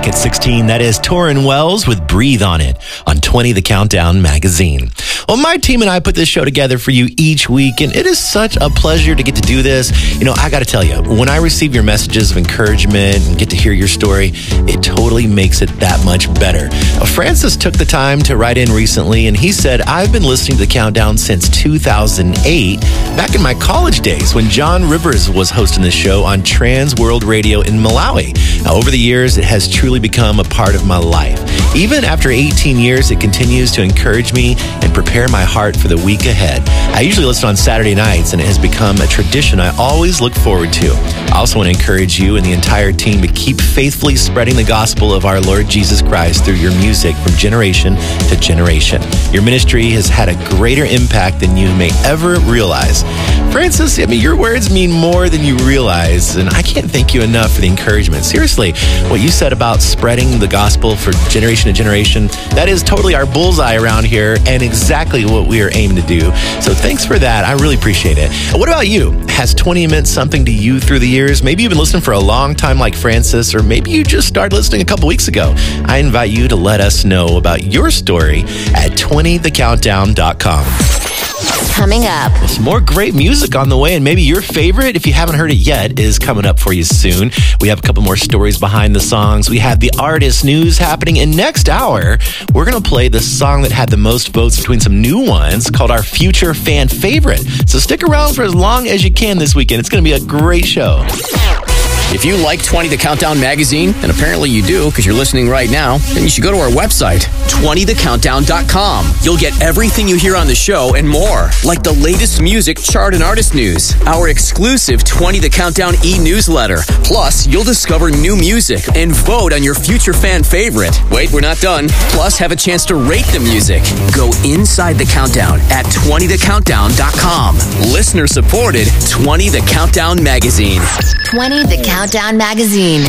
back at 16. That is Torrin Wells with Breathe on It on 20 The Countdown magazine. Well, my team and I put this show together for you each week, and it is such a pleasure to get to do this. You know, I got to tell you, when I receive your messages of encouragement and get to hear your story, it totally makes it that much better. Francis took the time to write in recently, and he said, I've been listening to The Countdown since 2008, back in my college days when John Rivers was hosting the show on Trans World Radio in Malawi. Now, over the years, it has truly become a part of my life. Even after 18 years, it continues to encourage me and prepare my heart for the week ahead. I usually listen on Saturday nights, and it has become a tradition I always look forward to. I also want to encourage you and the entire team to keep faithfully spreading the gospel of our Lord Jesus Christ through your music from generation to generation. Your ministry has had a greater impact than you may ever realize. Francis, I mean, your words mean more than you realize, and I can't thank you enough for the encouragement. Seriously, what you said about spreading the gospel for generation to generation, that is totally our bullseye around here and exactly what we are aiming to do. So thanks for that. I really appreciate it. What about you? Has 20 meant something to you through the years? Maybe you've been listening for a long time like Francis, or maybe you just started listening a couple weeks ago. I invite you to let us know about your story at 20thecountdown.com. Coming up, some more great music on the way, and maybe your favorite, if you haven't heard it yet, is coming up for you soon. We have a couple more stories behind the songs. We have the artist news happening, and next hour, we're going to play the song that had the most votes between some new ones called our Future Fan Favorite. So stick around for as long as you can this weekend. It's going to be a great show. If you like 20 The Countdown magazine, and apparently you do because you're listening right now, then you should go to our website, 20thecountdown.com. You'll get everything you hear on the show and more, like the latest music, chart, and artist news, our exclusive 20 The Countdown e-newsletter. Plus, you'll discover new music and vote on your future fan favorite. Wait, we're not done. Plus, have a chance to rate the music. Go inside the countdown at 20thecountdown.com. Listener supported 20 The Countdown magazine. 20 The Countdown magazine.